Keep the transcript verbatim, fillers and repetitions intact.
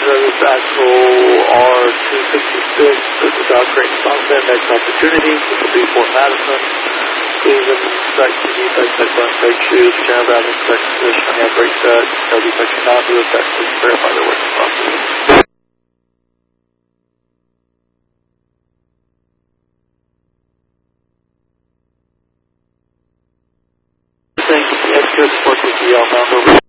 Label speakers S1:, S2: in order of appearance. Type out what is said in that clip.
S1: this actual R two sixty-six, this is our Great Sunset, next opportunity. This will be Fort Madison. Please inspect the defects that front brake shoes, channel valve, inspect position on your brake set, no defects are not due effect, please verify their working properly. Thank you, S Q S four two three, outbound over.